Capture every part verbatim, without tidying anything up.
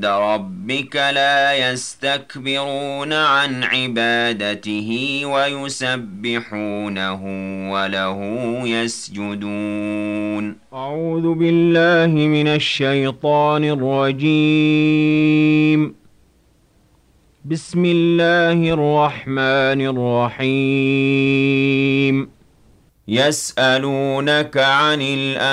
ربك لا يستكبرون عن عبادته ويسبحونه وله يسجدون. أعوذ بالله من الشيطان الرجيم. بسم الله الرحمن الرحيم. يسألونك عن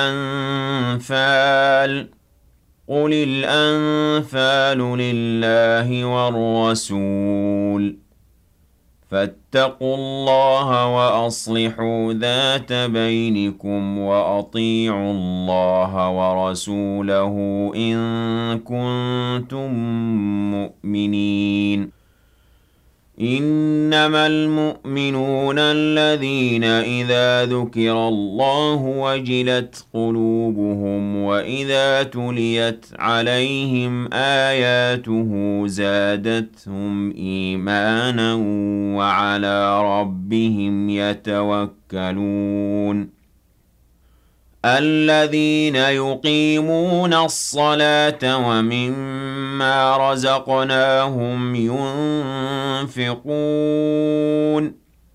الأنفال قل الأنفال لله والرسول فاتقوا الله وأصلحوا ذات بينكم وأطيعوا الله ورسوله إن كنتم مؤمنين. إنما المؤمنون الذين إذا ذكر الله وجلت قلوبهم وإذا تليت عليهم آياته زادتهم إيمانا وعلى ربهم يتوكلون. الذين يقيمون الصلاة ومما رزقناهم ينفقون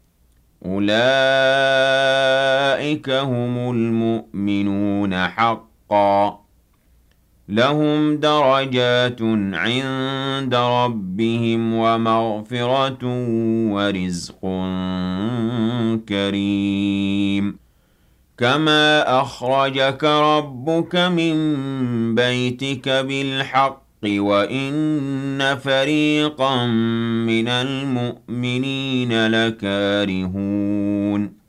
أولئك هم المؤمنون حقا لهم درجات عند ربهم ومغفرة ورزق كريم. كما أخرجك ربك من بيتك بالحق وإن فريقا من المؤمنين لكارهون.